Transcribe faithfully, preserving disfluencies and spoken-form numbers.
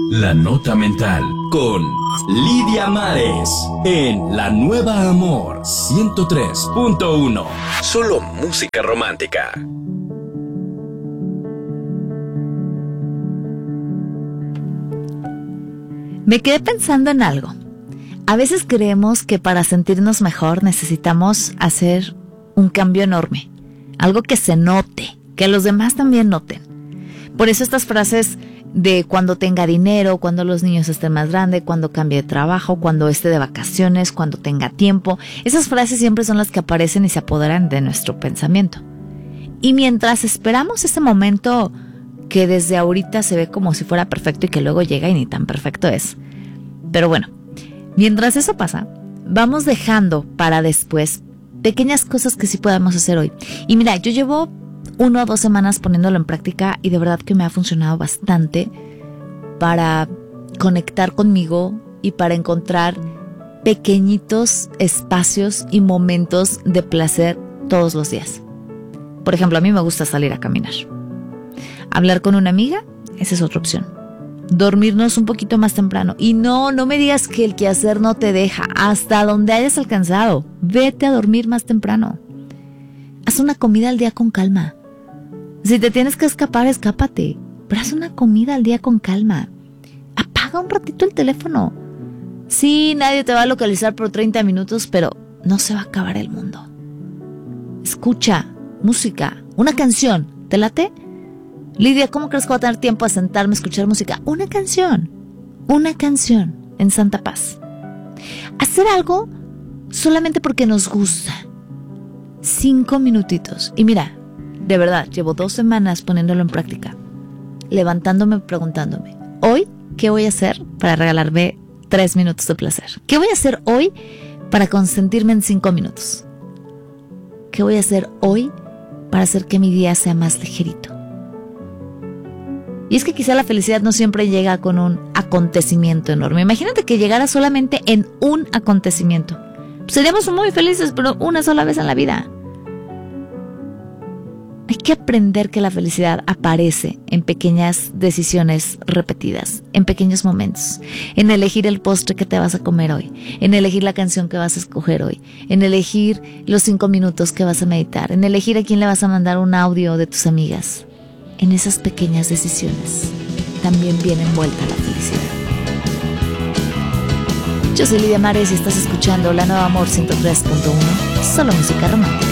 La Nota Mental con Lidia Mares en La Nueva Amor ciento tres punto uno. Solo música romántica. Me quedé pensando en algo. A veces creemos que para sentirnos mejor necesitamos hacer un cambio enorme, algo que se note, que los demás también noten. Por eso estas frases de cuando tenga dinero, cuando los niños estén más grandes, cuando cambie de trabajo, cuando esté de vacaciones, cuando tenga tiempo, esas frases siempre son las que aparecen y se apoderan de nuestro pensamiento. Y mientras esperamos ese momento que desde ahorita se ve como si fuera perfecto y que luego llega y ni tan perfecto es. Pero bueno, mientras eso pasa, vamos dejando para después pequeñas cosas que sí podemos hacer hoy. Y mira, yo llevo una o dos semanas poniéndolo en práctica y de verdad que me ha funcionado bastante para conectar conmigo y para encontrar pequeñitos espacios y momentos de placer todos los días. Por ejemplo, a mí me gusta salir a caminar. Hablar con una amiga, esa es otra opción. Dormirnos un poquito más temprano. Y no, no me digas que el quehacer no te deja. Hasta donde hayas alcanzado, vete a dormir más temprano. Haz una comida al día con calma. Si te tienes que escapar, escápate. Pero haz una comida al día con calma. Apaga un ratito el teléfono. Sí, nadie te va a localizar por treinta minutos, pero no se va a acabar el mundo. Escucha música, una canción. ¿Te late? Lidia, ¿cómo crees que voy a tener tiempo a sentarme a escuchar música? Una canción, una canción en santa paz. Hacer algo solamente porque nos gusta. Cinco minutitos. Y mira, de verdad, llevo dos semanas poniéndolo en práctica. Levantándome, preguntándome, ¿hoy qué voy a hacer para regalarme tres minutos de placer? ¿Qué voy a hacer hoy para consentirme en cinco minutos? ¿Qué voy a hacer hoy para hacer que mi día sea más ligerito? Y es que quizá la felicidad no siempre llega con un acontecimiento enorme. Imagínate que llegara solamente en un acontecimiento. Seríamos muy felices, pero una sola vez en la vida. Hay que aprender que la felicidad aparece en pequeñas decisiones repetidas, en pequeños momentos. En elegir el postre que te vas a comer hoy, en elegir la canción que vas a escoger hoy, en elegir los cinco minutos que vas a meditar, en elegir a quién le vas a mandar un audio de tus amigas. En esas pequeñas decisiones también viene envuelta la felicidad. Yo soy Lidia Mares y estás escuchando La Nueva Amor ciento tres punto uno, solo música romántica.